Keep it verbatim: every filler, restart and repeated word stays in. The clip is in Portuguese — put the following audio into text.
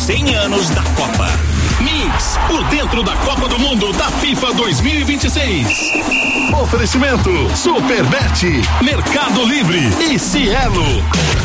cem anos da Copa. Mix, por dentro da Copa do Mundo da FIFA dois mil e vinte e seis. Oferecimento Superbet, Mercado Livre e Cielo.